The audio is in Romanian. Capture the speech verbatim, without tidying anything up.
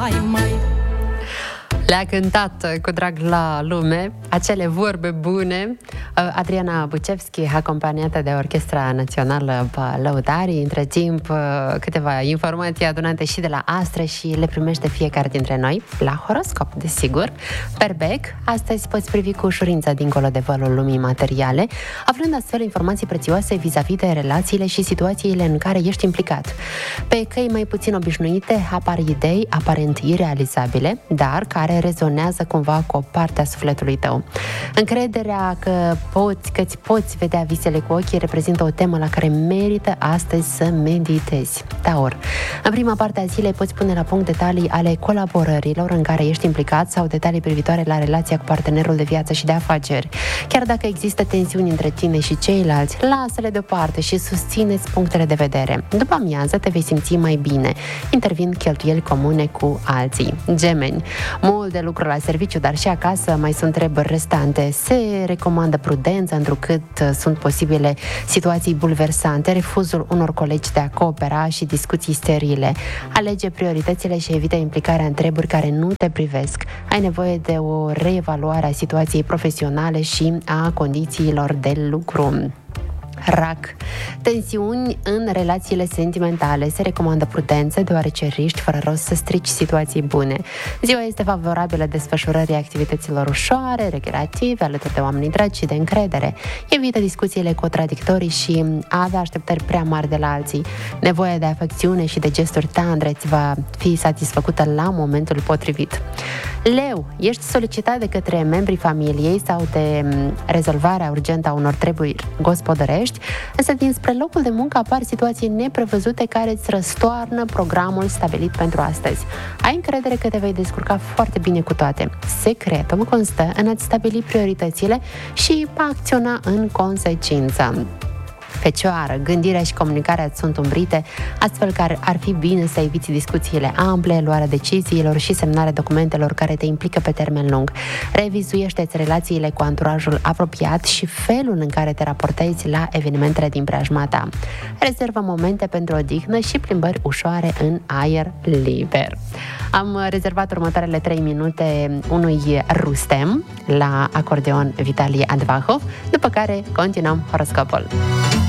mai, mai. Le-a cântat cu drag la lume acele vorbe bune Adriana Bucevski, acompaniată de Orchestra Națională Lăutarii. Între timp, câteva informații adunate și de la Astre și le primește fiecare dintre noi la horoscop, desigur. Berbec, astăzi poți privi cu ușurință dincolo de vălul lumii materiale, aflând astfel informații prețioase vis-a-vis de relațiile și situațiile în care ești implicat. Pe căi mai puțin obișnuite apar idei aparent irealizabile, dar care rezonează cumva cu o parte a sufletului tău. Încrederea că poți, că îți poți vedea visele cu ochii reprezintă o temă la care merită astăzi să meditezi. Taur. În prima parte a zilei poți pune la punct detalii ale colaborărilor în care ești implicat sau detalii privitoare la relația cu partenerul de viață și de afaceri. Chiar dacă există tensiuni între tine și ceilalți, lasă-le deoparte și susține-ți punctele de vedere. După amiază te vei simți mai bine. Intervin cheltuieli comune cu alții. Gemeni. Mult de lucru la serviciu, dar și acasă mai sunt treburi restante. Se recomandă prudență, întrucât sunt posibile situații bulversante, refuzul unor colegi de a coopera și discuții sterile. Alege prioritățile și evită implicarea în treburi care nu te privesc. Ai nevoie de o reevaluare a situației profesionale și a condițiilor de lucru. Rac. Tensiuni în relațiile sentimentale. Se recomandă prudență, deoarece riști fără rost să strici situații bune. Ziua este favorabilă desfășurării activităților ușoare, recreative, alături de oamenii dragi și de încredere. Evită discuțiile contradictorii și a avea așteptări prea mari de la alții. Nevoia de afecțiune și de gesturi tandre îți va fi satisfăcută la momentul potrivit. Leu. Ești solicitat de către membrii familiei sau de rezolvarea urgentă a unor treburi gospodărești, însă dinspre locul de muncă apar situații neprevăzute care îți răstoarnă programul stabilit pentru astăzi. Ai încredere că te vei descurca foarte bine cu toate. Secretul constă în a-ți stabili prioritățile și a acționa în consecință. Fecioară, gândirea și comunicarea sunt umbrite, astfel că ar fi bine să eviți discuțiile ample, luarea deciziilor și semnarea documentelor care te implică pe termen lung. Revizuiește-ți relațiile cu anturajul apropiat și felul în care te raportezi la evenimentele din preajma ta. Rezervă momente pentru odihnă și plimbări ușoare în aer liber. Am rezervat următoarele trei minute unui Rustem la acordeon Vitalie Andvahov, după care continuăm horoscopul.